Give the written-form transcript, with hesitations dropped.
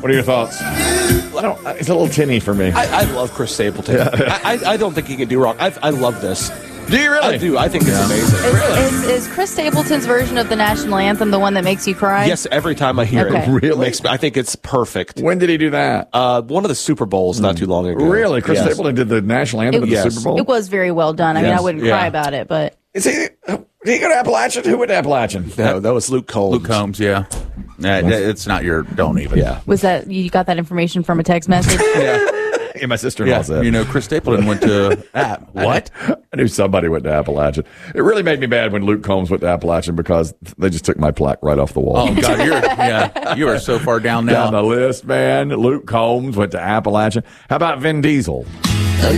What are your thoughts? It's a little tinny for me. I love Chris Stapleton. I don't think he can do wrong. I love this. Do you really? I do. I think it's amazing. Is Chris Stapleton's version of the national anthem the one that makes you cry? Yes, every time I hear Okay. it. Really? I think it's perfect. When did he do that? One of the Super Bowls not too long ago. Really? Chris Yes. Stapleton did the national anthem at the Yes. Super Bowl? It was very well done. I mean, I wouldn't cry about it, but Is he? Did he go to Appalachian? Who went to Appalachian? No, that was Luke Combs. Luke Combs, yeah. It's not your, don't even. Yeah. was that you got that information from a text message? Yeah, my sister-in-law said. You know, Chris Stapleton went to what? I knew somebody went to Appalachian. It really made me bad when Luke Combs went to Appalachian because they just took my plaque right off the wall. Oh, God, you are so far down now. Down the list, man. Luke Combs went to Appalachian. How about Vin Diesel?